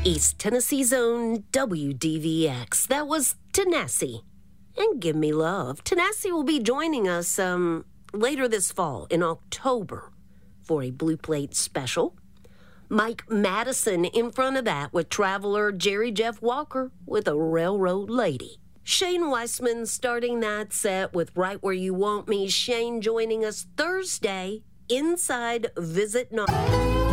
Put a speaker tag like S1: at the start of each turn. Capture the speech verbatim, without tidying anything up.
S1: East Tennessee's own W D V X. That was Tenassie. And Give Me Love. Tenassie will be joining us um, later this fall in October for a Blue Plate special. Mike Madison in front of that with Traveler, Jerry Jeff Walker with A Railroad Lady. Shane Weissman starting that set with Right Where You Want Me. Shane joining us Thursday inside Visit Not.